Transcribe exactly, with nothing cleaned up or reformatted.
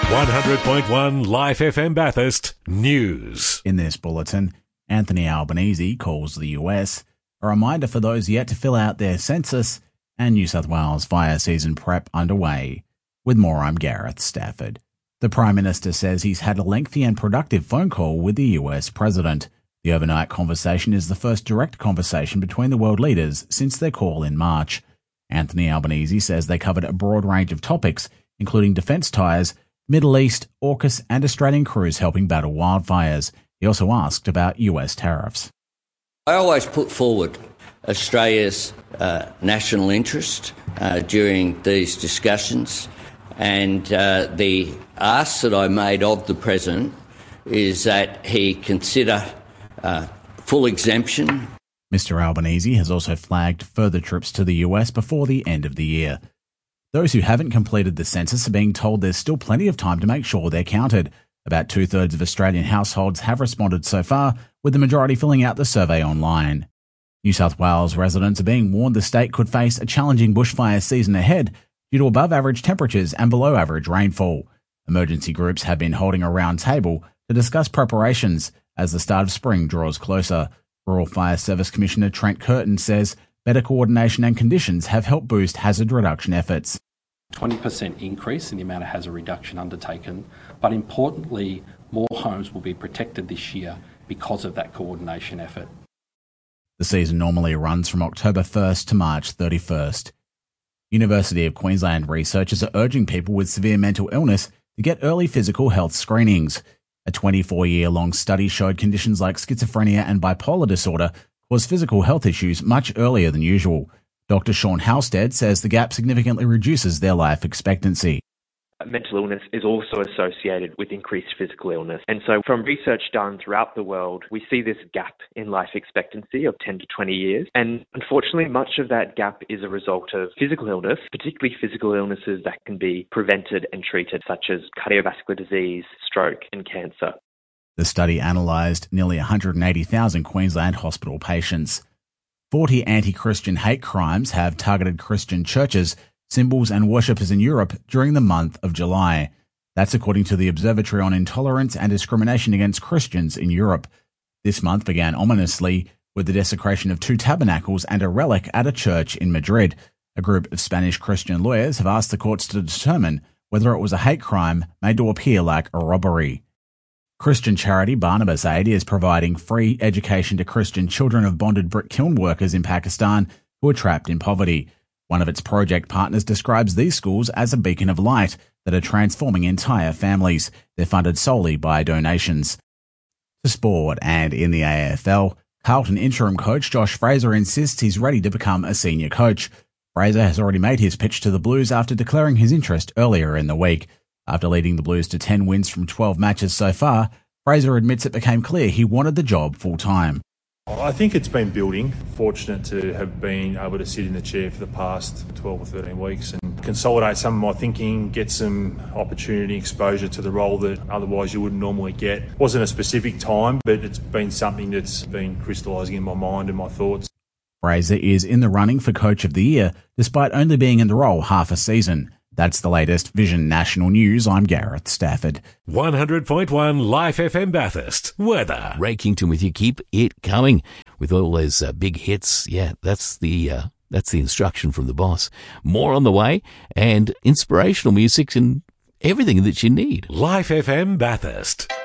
one hundred point one Life F M Bathurst News. In this bulletin, Anthony Albanese calls the U S a reminder for those yet to fill out their census, and New South Wales fire season prep underway. With more, I'm Gareth Stafford. The Prime Minister says he's had a lengthy and productive phone call with the U S President. The overnight conversation is the first direct conversation between the world leaders since their call in March. Anthony Albanese says they covered a broad range of topics, including defence ties, Middle East, AUKUS and Australian crews helping battle wildfires. He also asked about U S tariffs. I always put forward Australia's uh, national interest uh, during these discussions, and uh, the ask that I made of the President is that he consider uh, full exemption. Mister Albanese has also flagged further trips to the U S before the end of the year. Those who haven't completed the census are being told there's still plenty of time to make sure they're counted. About two-thirds of Australian households have responded so far, with the majority filling out the survey online. New South Wales residents are being warned the state could face a challenging bushfire season ahead due to above-average temperatures and below-average rainfall. Emergency groups have been holding a round table to discuss preparations as the start of spring draws closer. Rural Fire Service Commissioner Trent Curtin says better coordination and conditions have helped boost hazard reduction efforts. twenty percent increase in the amount of hazard reduction undertaken, but importantly, more homes will be protected this year because of that coordination effort. The season normally runs from October first to March thirty-first. University of Queensland researchers are urging people with severe mental illness to get early physical health screenings. A twenty-four-year-long study showed conditions like schizophrenia and bipolar disorder cause physical health issues much earlier than usual. Doctor Sean Halstead says the gap significantly reduces their life expectancy. Mental illness is also associated with increased physical illness. And so from research done throughout the world, we see this gap in life expectancy of ten to twenty years. And unfortunately, much of that gap is a result of physical illness, particularly physical illnesses that can be prevented and treated, such as cardiovascular disease, stroke, and cancer. The study analysed nearly one hundred eighty thousand Queensland hospital patients. forty anti-Christian hate crimes have targeted Christian churches, symbols and worshippers in Europe during the month of July. That's according to the Observatory on Intolerance and Discrimination Against Christians in Europe. This month began ominously with the desecration of two tabernacles and a relic at a church in Madrid. A group of Spanish Christian lawyers have asked the courts to determine whether it was a hate crime made to appear like a robbery. Christian charity Barnabas Aid is providing free education to Christian children of bonded brick kiln workers in Pakistan who are trapped in poverty. One of its project partners describes these schools as a beacon of light that are transforming entire families. They're funded solely by donations. To sport, and in the A F L, Carlton interim coach Josh Fraser insists he's ready to become a senior coach. Fraser has already made his pitch to the Blues after declaring his interest earlier in the week. After leading the Blues to ten wins from twelve matches so far, Fraser admits it became clear he wanted the job full-time. I think it's been building. Fortunate to have been able to sit in the chair for the past twelve or thirteen weeks and consolidate some of my thinking, get some opportunity, exposure to the role that otherwise you wouldn't normally get. It wasn't a specific time, but it's been something that's been crystallising in my mind and my thoughts. Fraser is in the running for Coach of the Year, despite only being in the role half a season. That's the latest Vision National News. I'm Gareth Stafford. one hundred point one Life F M Bathurst. Weather. Ray Kington with you. Keep it coming with all those uh, big hits. Yeah, that's the uh, that's the instruction from the boss. More on the way, and inspirational music and everything that you need. Life F M Bathurst.